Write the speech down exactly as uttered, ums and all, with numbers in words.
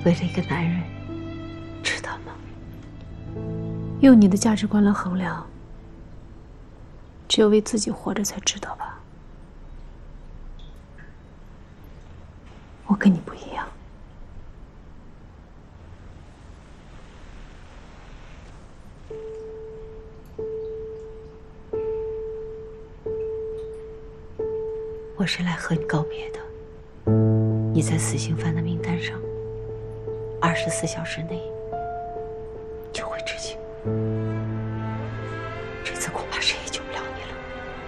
为了一个男人，知道吗？ 用你的价值观来衡量，只有为自己活着才知道吧。我跟你不一样。 我是来和你告别的。你在死刑犯的名单上，二十四小时内就会执行。